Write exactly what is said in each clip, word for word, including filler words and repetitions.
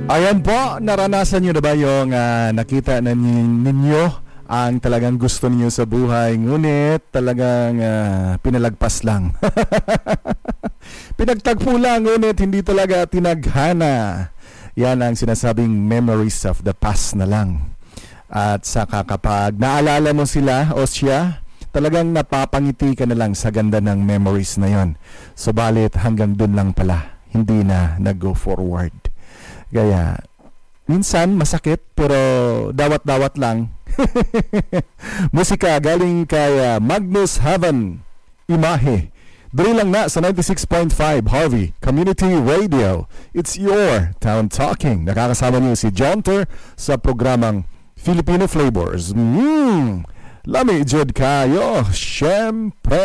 Ayan po, naranasan nyo na ba yung uh, nakita na ninyo ang talagang gusto niyo sa buhay, ngunit talagang uh, pinalagpas lang. Pinagtagpo lang, ngunit hindi talaga tinaghana. Yan ang sinasabing memories of the past na lang. At saka kapag naalala mo sila o siya, talagang napapangiti ka na lang sa ganda ng memories na yon. Subalit hanggang dun lang pala, hindi na nag-go forward. Kaya minsan masakit pero dawat-dawat lang. Musika galing kay uh, Magnus Heaven Imahe. Dali lang na sa ninety-six point five Harvey Community Radio. It's your Town Talking. Nakakasama niyo si John Ter sa programang Filipino Flavors. Mmm, lami jud kayo. Syempre.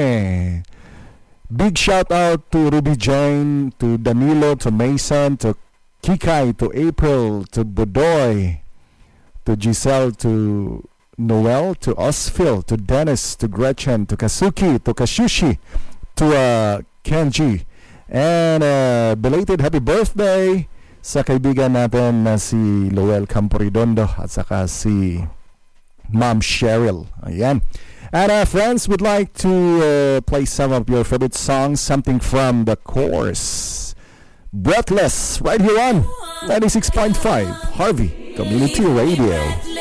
Big shout out to Ruby Jane, to Danilo, to Mason, to Kikay, to April, to Budoy, to Giselle, to Noel, to Osphil, to Dennis, to Gretchen, to Kasuki, to Kashushi, to uh, Kenji. And uh, belated happy birthday sa kaibigan natin na si Loel Camporidondo at saka si Ma'am Cheryl. Ayan. And uh, friends, would like to uh, play some of your favorite songs, something from the course. Breathless, right here on ninety-six point five Harvey Community Radio.